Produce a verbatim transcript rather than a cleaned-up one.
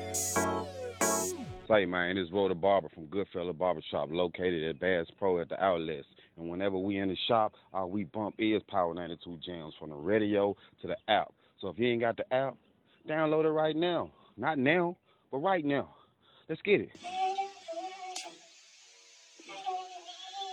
Say, man, this is Ro the Barber from Goodfella Barbershop, located at Bass Pro at the outlets. And whenever we in the shop, all we bump is Power ninety-two jams from the radio to the app. So if you ain't got the app, download it right now. Not now, but right now. Let's get it.